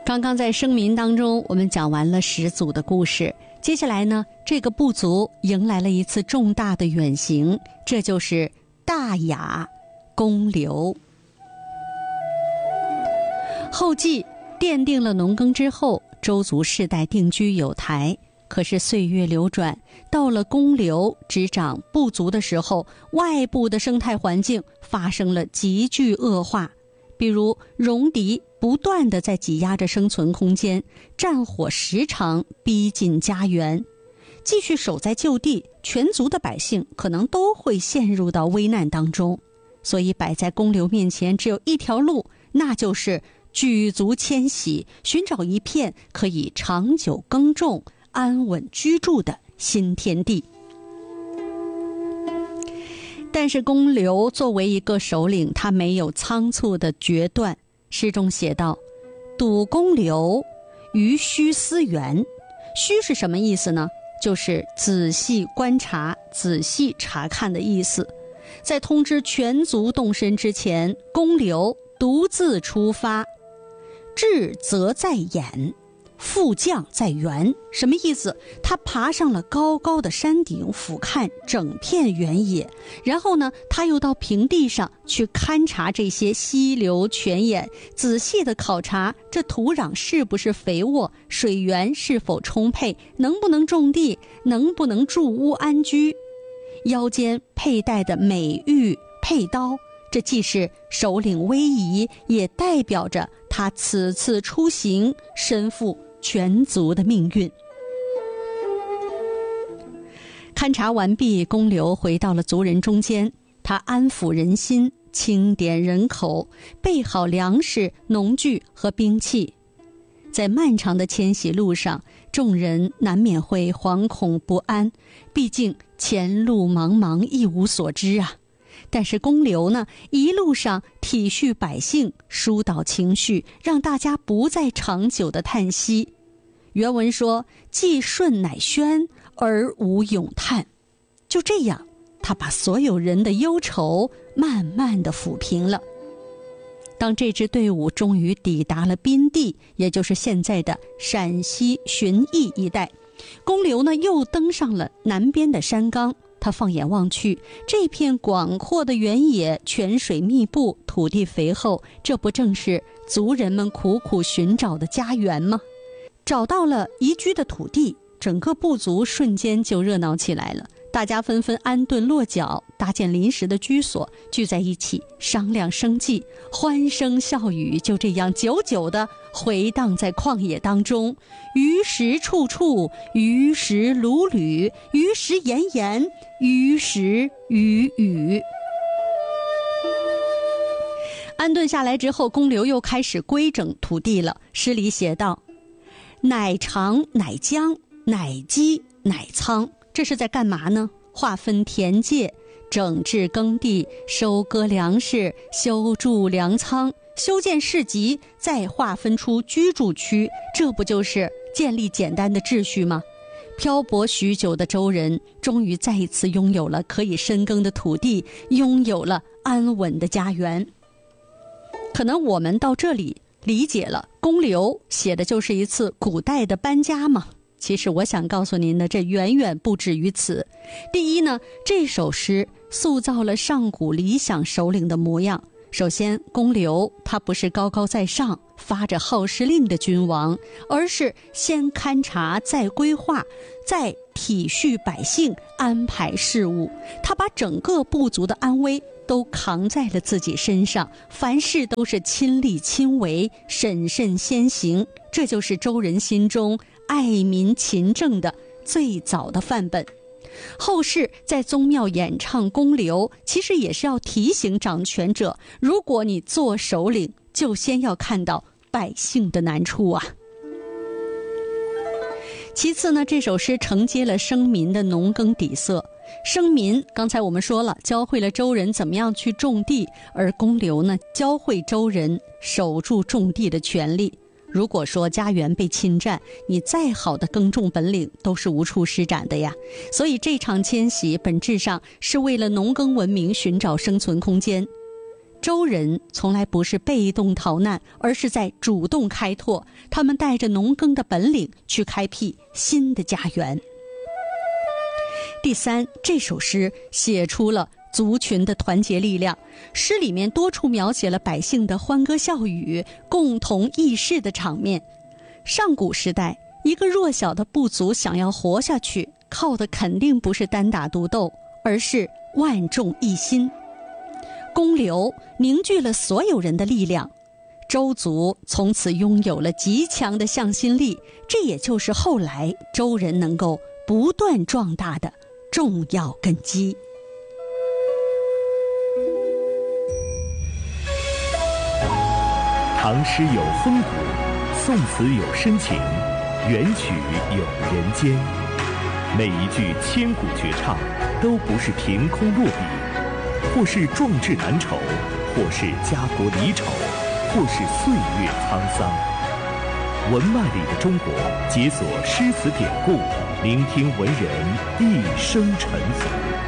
刚刚在声明当中我们讲完了始祖的故事，接下来呢，这个部族迎来了一次重大的远行，这就是大雅公刘。后继奠定了农耕之后，周族世代定居有台。可是岁月流转，到了公刘执掌部族的时候，外部的生态环境发生了急剧恶化，比如戎狄不断地在挤压着生存空间，战火时常逼近家园。继续守在就地，全族的百姓可能都会陷入到危难当中。所以摆在公刘面前只有一条路，那就是举族迁徙，寻找一片可以长久耕种、安稳居住的新天地。但是公刘作为一个首领，他没有仓促的决断。诗中写道：睹公刘，于虚思源。虚是什么意思呢？就是仔细观察、仔细查看的意思。在通知全族动身之前，公刘独自出发。智则在眼，副将在原。什么意思？他爬上了高高的山顶，俯瞰整片原野，然后呢，他又到平地上去勘察这些溪流泉眼，仔细地考察这土壤是不是肥沃，水源是否充沛，能不能种地，能不能筑屋安居。腰间佩戴的美玉佩刀，这既是首领威仪，也代表着他此次出行身负全族的命运。勘察完毕，公刘回到了族人中间，他安抚人心，清点人口，备好粮食、农具和兵器。在漫长的迁徙路上，众人难免会惶恐不安，毕竟前路茫茫，一无所知啊。但是公刘呢，一路上体恤百姓，疏导情绪，让大家不再长久的叹息。原文说：既顺乃宣，而无咏叹。就这样，他把所有人的忧愁慢慢的抚平了。当这支队伍终于抵达了宾地，也就是现在的陕西旬邑一带，公刘呢又登上了南边的山冈。他放眼望去，这片广阔的原野，泉水密布，土地肥厚，这不正是族人们苦苦寻找的家园吗？找到了宜居的土地，整个部族瞬间就热闹起来了。大家纷纷安顿落脚，搭建临时的居所，聚在一起商量生计，欢声笑语就这样久久地回荡在旷野当中。鱼食处处，鱼食缕缕，鱼食炎炎，鱼食雨雨。安顿下来之后，公刘又开始规整土地了。诗里写道：乃长乃江，乃基乃仓。这是在干嘛呢？划分田界，整治耕地，收割粮食，修筑粮仓，修建市集，再划分出居住区，这不就是建立简单的秩序吗？漂泊许久的周人终于再一次拥有了可以深耕的土地，拥有了安稳的家园。可能我们到这里理解了，公刘写的就是一次古代的搬家嘛。其实我想告诉您的，这远远不止于此。第一呢，这首诗塑造了上古理想首领的模样。首先，公刘他不是高高在上发着号施令的君王，而是先勘察，再规划，再体恤百姓，安排事务。他把整个部族的安危都扛在了自己身上，凡事都是亲力亲为，审慎先行。这就是周人心中爱民勤政的最早的范本。后世在宗庙演唱公刘，其实也是要提醒掌权者，如果你做首领，就先要看到百姓的难处啊。其次呢，这首诗承接了生民的农耕底色。生民刚才我们说了，教会了周人怎么样去种地，而公刘呢，教会周人守住种地的权利。如果说家园被侵占，你再好的耕种本领都是无处施展的呀。所以这场迁徙本质上是为了农耕文明寻找生存空间。 周人从来不是被动逃难，而是在主动开拓，他们带着农耕的本领去开辟新的家园。第三，这首诗写出了族群的团结力量。诗里面多处描写了百姓的欢歌笑语、共同议事的场面。上古时代，一个弱小的部族想要活下去，靠的肯定不是单打独斗，而是万众一心。公刘凝聚了所有人的力量，周族从此拥有了极强的向心力，这也就是后来周人能够不断壮大的重要根基。 唐诗有风骨，宋词有深情，元曲有人间。每一句千古绝唱，都不是凭空落笔，或是壮志难酬，或是家国离愁，或是岁月沧桑。文脉里的中国，解锁诗词典故，聆听文人一生沉浮。